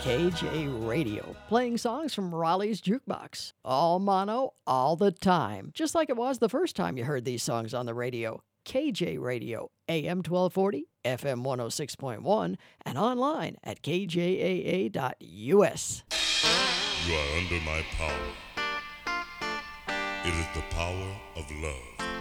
KJ Radio, playing songs from Raleigh's Jukebox. All mono, all the time. Just like it was the first time you heard these songs on the radio. KJ Radio, AM 1240, FM 106.1, and online at kjaa.us. You are under my power. It is the power of love.